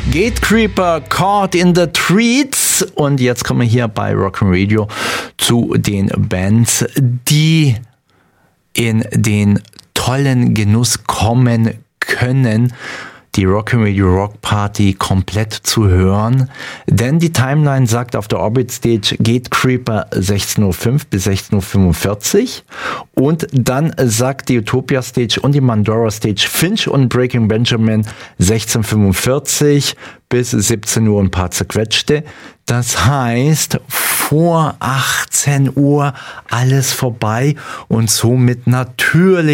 Gatecreeper, Caught in the Treats. Und jetzt kommen wir hier bei Rock'n Radio zu den Bands, die in den tollen Genuss kommen können, die Rock'n Radio Rock Party komplett zu hören. Denn die Timeline sagt auf der Orbit Stage Gatecreeper 16:05 Uhr bis 16:45 Uhr. Und dann sagt die Utopia Stage und die Mandora Stage Finch und Breaking Benjamin 16:45 bis 17 Uhr ein paar zerquetschte. Das heißt, vor 18 Uhr alles vorbei und somit natürlich